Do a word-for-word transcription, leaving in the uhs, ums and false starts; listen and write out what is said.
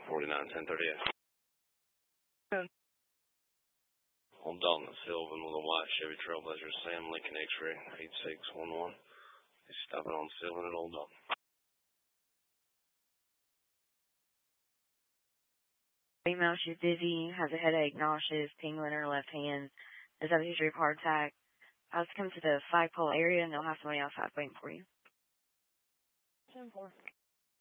forty-nine, ten thirty-eight. Okay. Old Dalton Sylvan with a white Chevy Trailblazer, Sam Lincoln X-ray, eight six one one. He's stopping on Sylvan at Old Dalton. Female, she's dizzy, has a headache, nauseous, tingling in her left hand, has had a history of heart attack. I was to come to the flagpole area and they'll have somebody outside waiting for you. ten four.